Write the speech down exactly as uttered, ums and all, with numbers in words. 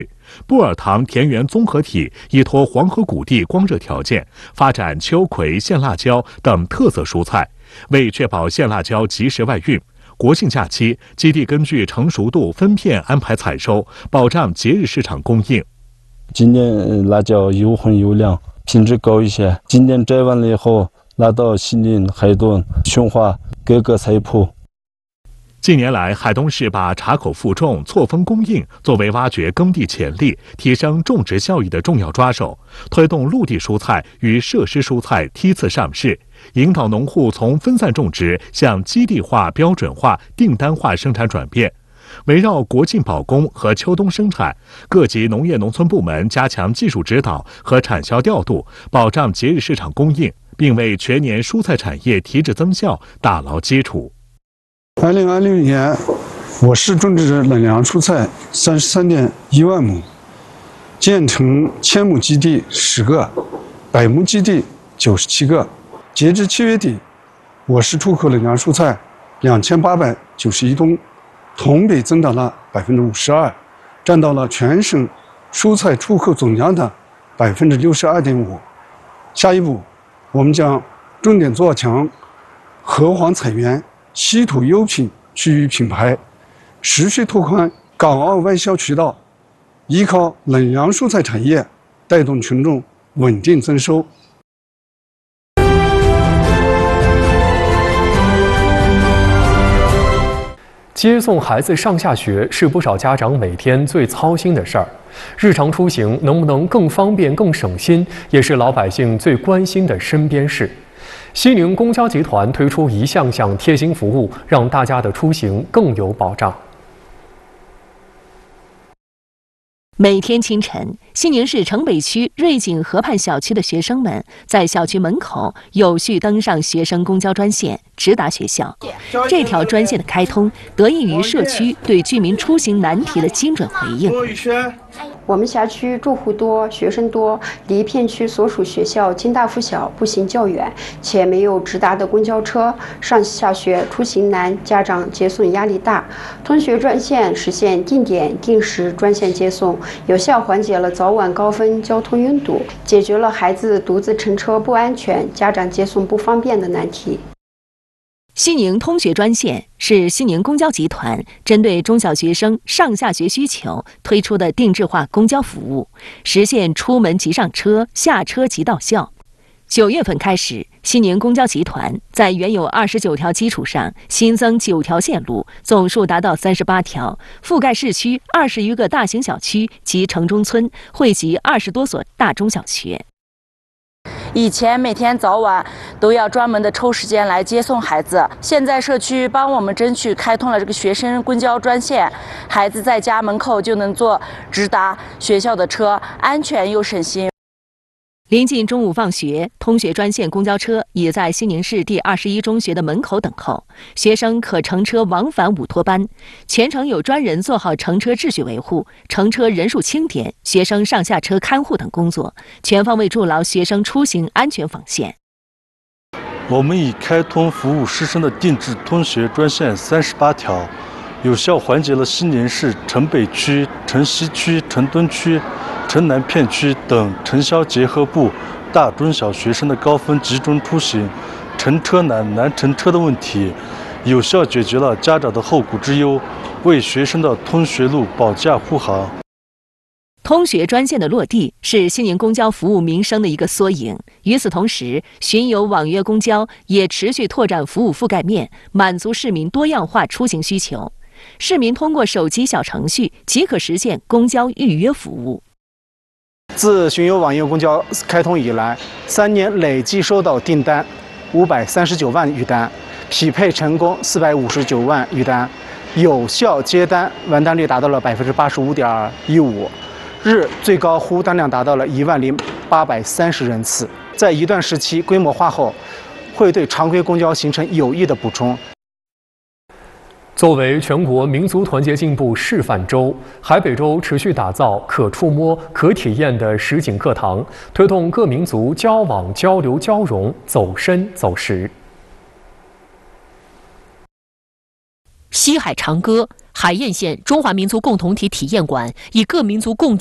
布尔塘田园综合体依托黄河谷地光热条件，发展秋葵、鲜辣椒等特色蔬菜，为确保鲜辣椒及时外运。国庆假期，基地根据成熟度分片安排采收，保障节日市场供应。 今年辣椒又红又亮，品质高一些。今年摘完了以后，拿到西宁、海东、雄化各个菜铺。 近年来，海东市把茶口负重、错峰供应作为挖掘耕地潜力、提升种植效益的重要抓手，推动陆地蔬菜与设施蔬菜梯次上市，引导农户从分散种植向基地化、标准化、订单化生产转变。围绕国庆保供和秋冬生产，各级农业农村部门加强技术指导和产销调度，保障节日市场供应，并为全年蔬菜产业提质增效打牢基础。 二零二六年，我市种植冷粮蔬菜三十三点一万亩，建成千亩基地十个，百亩基地九十七个。截至七月底，我市出口冷粮蔬菜两千八百九十一吨，同比增长了百分之五十二，占到了全省蔬菜出口总量的百分之六十二点五。下一步，我们将重点做强河黄菜园、稀土优品区域品牌，持续拓宽港澳外销渠道，依靠冷粮蔬菜产业带动群众稳定增收。 接送孩子上下学是不少家长每天最操心的事儿，日常出行能不能更方便、更省心，也是老百姓最关心的身边事。西宁公交集团推出一项项贴心服务，让大家的出行更有保障。 每天清晨，西宁市城北区瑞景河畔小区的学生们在小区门口有序登上学生公交专线，直达学校。这条专线的开通，得益于社区对居民出行难题的精准回应。 我们辖区住户多，学生多，离片区所属学校经大附小步行较远，且没有直达的公交车，上下学出行难，家长接送压力大。通学专线实现定点定时专线接送，有效缓解了早晚高峰交通拥堵，解决了孩子独自乘车不安全、家长接送不方便的难题。 西宁通学专线是西宁公交集团针对中小学生上下学需求推出的定制化公交服务，实现出门即上车、下车即到校。九月份开始，西宁公交集团在原有二十九条基础上新增九条线路，总数达到三十八条，覆盖市区二十余个大型小区及城中村，惠及二十多所大中小学。 以前每天早晚都要专门的抽时间来接送孩子，现在社区帮我们争取开通了这个学生公交专线，孩子在家门口就能坐直达学校的车，安全又省心。 临近中午放学，通学专线公交车已在西宁市第二十一中学的门口等候，学生可乘车往返五托班，全程有专人做好乘车秩序维护、乘车人数清点、学生上下车看护等工作，全方位筑牢学生出行安全防线。 我们已开通服务师生的定制通学专线三十八条，有效缓解了西宁市城北区、城西区、城东区、城南片区等城乡结合部大中小学生的高峰集中出行、乘车难、难乘车的问题，有效解决了家长的后顾之忧，为学生的通学路保驾护航。 通学专线的落地是西宁公交服务民生的一个缩影。与此同时，巡游网约公交也持续拓展服务覆盖面，满足市民多样化出行需求。市民通过手机小程序即可实现公交预约服务。 自巡游网约公交开通以来，三年累计收到订单五百三十九万余单，匹配成功四百五十九万余单，有效接单完单率达到了百分之八十五点一五，日最高服务单量达到了一万零八百三十人次。在一段时期规模化后，会对常规公交形成有益的补充。 作为全国民族团结进步示范州，海北州持续打造可触摸、可体验的实景课堂，推动各民族交往、交流、交融，走深走实。 西海长歌海晏县中华民族共同体体验馆以各民族共